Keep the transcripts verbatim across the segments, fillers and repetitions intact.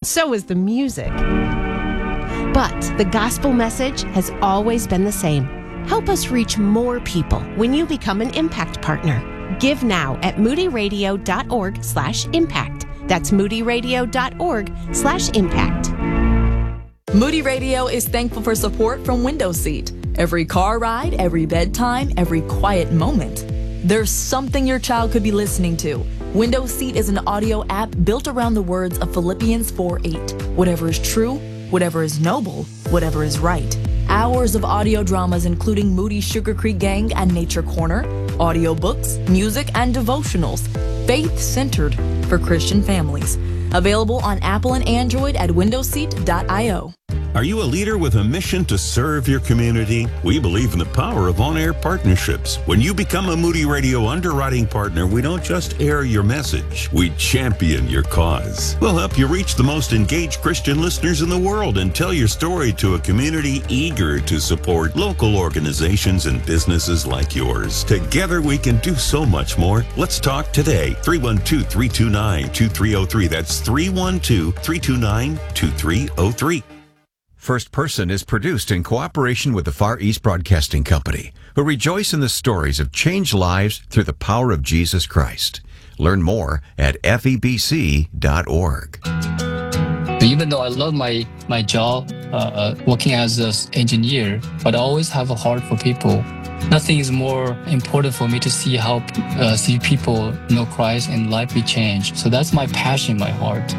so is the music. But the gospel message has always been the same. Help us reach more people when you become an Impact Partner. Give now at moodyradio.org slash impact. That's moodyradio.org slash impact. Moody Radio is thankful for support from Window Seat. Every car ride, every bedtime, every quiet moment, there's something your child could be listening to. Window Seat is an audio app built around the words of Philippians four eight. Whatever is true, whatever is noble, whatever is right. Hours of audio dramas including Moody Sugar Creek Gang and Nature Corner, audiobooks, music, and devotionals, faith-centered for Christian families. Available on Apple and Android at windowseat dot io. Are you a leader with a mission to serve your community? We believe in the power of on-air partnerships. When you become a Moody Radio underwriting partner, we don't just air your message, we champion your cause. We'll help you reach the most engaged Christian listeners in the world and tell your story to a community eager to support local organizations and businesses like yours. Together we can do so much more. Let's talk today. three one two, three two nine, two three zero three. That's three one two, three two nine, two three zero three. First Person is produced in cooperation with the Far East Broadcasting Company, who rejoice in the stories of changed lives through the power of Jesus Christ. Learn more at F E B C dot org. Even though I love my, my job, uh, uh, working as an engineer, but I always have a heart for people. Nothing is more important for me to see how uh, see people know Christ and life be changed. So that's my passion, my heart.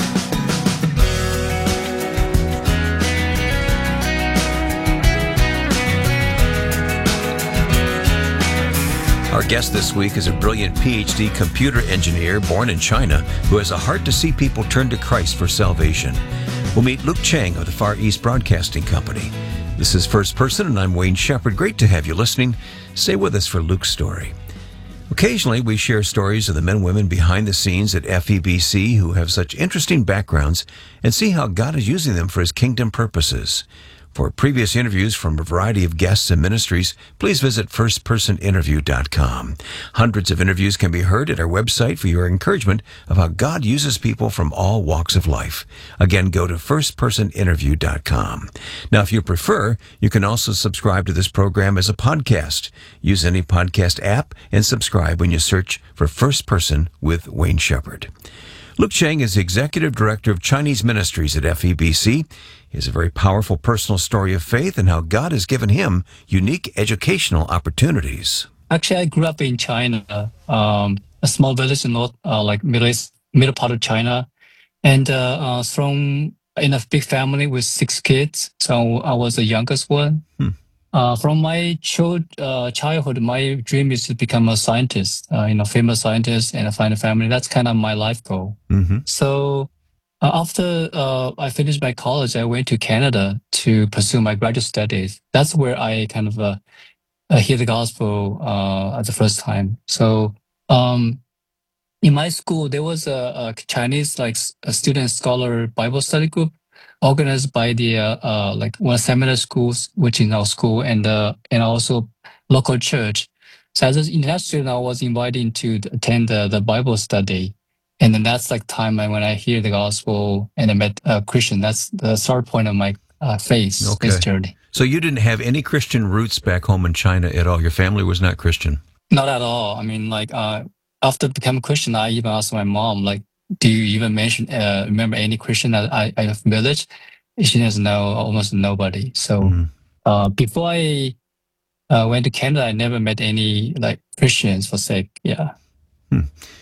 Our guest this week is a brilliant P H D computer engineer born in China who has a heart to see people turn to Christ for salvation. We'll meet Luke Chang of the Far East Broadcasting Company. This is First Person, and I'm Wayne Shepherd. Great to have you listening. Stay with us for Luke's story. Occasionally, we share stories of the men and women behind the scenes at F E B C who have such interesting backgrounds and see how God is using them for His kingdom purposes. For previous interviews from a variety of guests and ministries, please visit first person interview dot com. Hundreds of interviews can be heard at our website for your encouragement of how God uses people from all walks of life. Again, go to first person interview dot com. Now, if you prefer, you can also subscribe to this program as a podcast. Use any podcast app and subscribe when you search for First Person with Wayne Shepherd. Luke Chang is the Executive Director of Chinese Ministries at F E B C. He has a very powerful personal story of faith and how God has given him unique educational opportunities. Actually, I grew up in China, um, a small village in north, uh, like middle, middle part of China, and uh, uh, from in a big family with six kids. So I was the youngest one. Hmm. Uh, from my child, uh, childhood, my dream is to become a scientist, uh, you know, famous scientist and find a family. That's kind of my life goal. Mm-hmm. So uh, after uh, I finished my college, I went to Canada to pursue my graduate studies. That's where I kind of uh, uh, hear the gospel uh, at the first time. So um, in my school, there was a, a Chinese like a student scholar Bible study group organized by the uh, uh, like one seminary schools, which is our school, and uh, and also local church. So as an international student, I was invited to attend the, the Bible study, and then that's like time when I hear the gospel and I met a Christian. That's the start point of my uh, faith, okay. faith journey. So you didn't have any Christian roots back home in China at all. Your family was not Christian. Not at all. I mean, like uh, after becoming Christian, I even asked my mom, like, do you even mention, uh, remember any Christian that I, I have village? She doesn't know, almost nobody. So mm-hmm. uh, before I uh, went to Canada, I never met any like Christians for sake. Yeah. Hmm.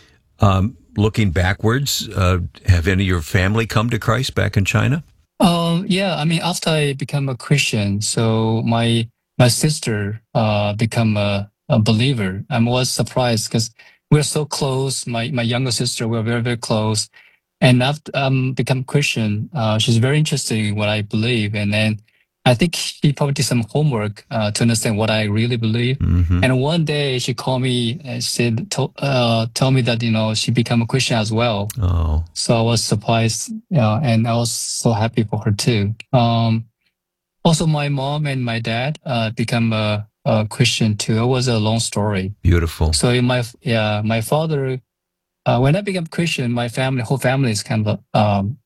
Um, looking backwards, uh, have any of your family come to Christ back in China? Um, yeah, I mean, after I become a Christian, so my my sister uh, become a, a believer. I was surprised because we're so close. My my younger sister, we're very, very close. And after um become Christian, uh, she's very interested in what I believe. And then I think she probably did some homework uh, to understand what I really believe. Mm-hmm. And one day she called me and said, to, uh, tell me that, you know, she became a Christian as well. Oh. So I was surprised, you know, and I was so happy for her too. Um, also, my mom and my dad uh, become a Uh, Christian too. It was a long story. Beautiful. So in my yeah, my father, uh, when I became Christian, my family, whole family is kind of um,